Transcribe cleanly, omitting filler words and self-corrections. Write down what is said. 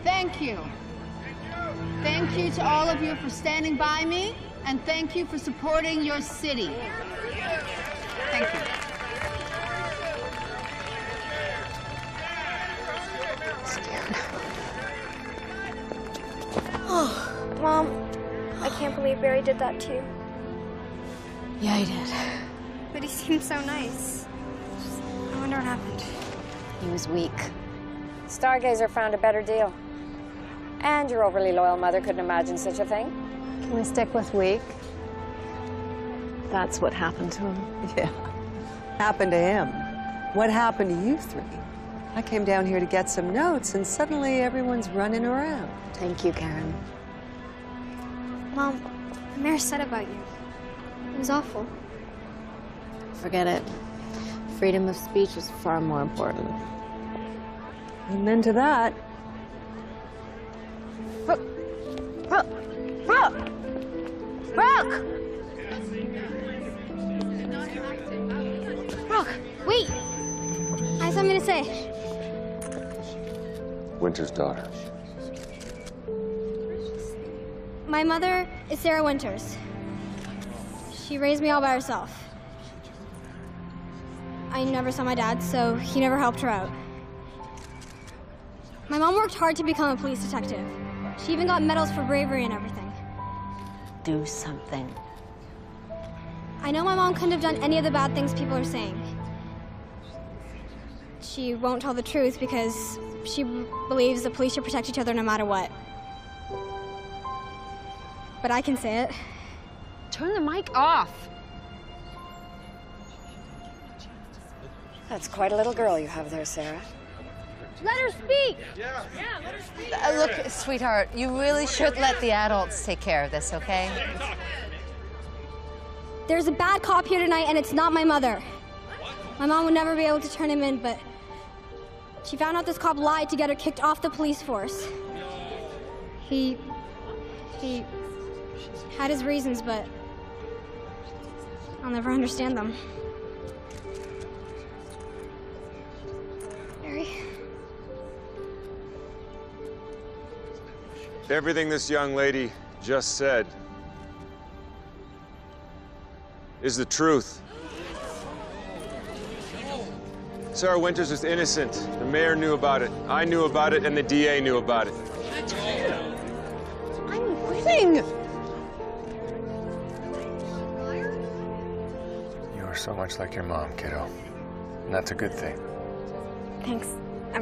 Thank you. Thank you to all of you for standing by me, and thank you for supporting your city. Thank you. Oh, Mom, I can't believe Barry did that to you. Yeah, he did. But he seemed so nice. I wonder what happened. He was weak. Stargazer found a better deal. And your overly loyal mother couldn't imagine such a thing. Can we stick with weak? That's what happened to him. Yeah, happened to him. What happened to you three? I came down here to get some notes, and suddenly everyone's running around. Thank you, Karen. Mom, the mayor said about you. It was awful. Forget it. Freedom of speech is far more important. Amen to that. Brooke! Brooke, wait! I have something to say. Winter's daughter. My mother is Sarah Winters. She raised me all by herself. I never saw my dad, so he never helped her out. My mom worked hard to become a police detective. She even got medals for bravery and everything. Do something. I know my mom couldn't have done any of the bad things people are saying. She won't tell the truth because she believes the police should protect each other no matter what. But I can say it. Turn the mic off. That's quite a little girl you have there, Sarah. Let her speak! Yeah, let her speak. Look, sweetheart, you really should let the adults take care of this, okay? There's a bad cop here tonight, and it's not my mother. My mom would never be able to turn him in, but she found out this cop lied to get her kicked off the police force. He had his reasons, but I'll never understand them. Barry? Everything this young lady just said is the truth. Sarah Winters was innocent. The mayor knew about it. I knew about it, and the DA knew about it. I'm winning! You are so much like your mom, kiddo. And that's a good thing. Thanks.